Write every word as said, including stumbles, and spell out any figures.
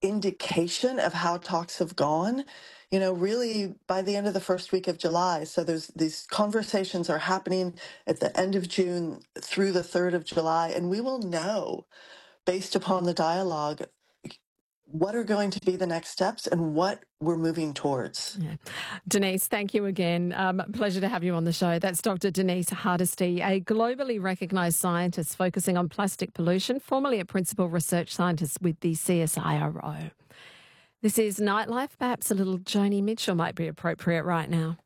indication of how talks have gone, you know, really by the end of the first week of July. So there's these conversations are happening at the end of June through the third of July, and we will know based upon the dialogue what are going to be the next steps and what we're moving towards. Yeah. Denise, thank you again. Um, pleasure to have you on the show. That's Doctor Denise Hardesty, a globally recognised scientist focusing on plastic pollution, formerly a principal research scientist with the C S I R O. This is Nightlife. Perhaps a little Joni Mitchell might be appropriate right now.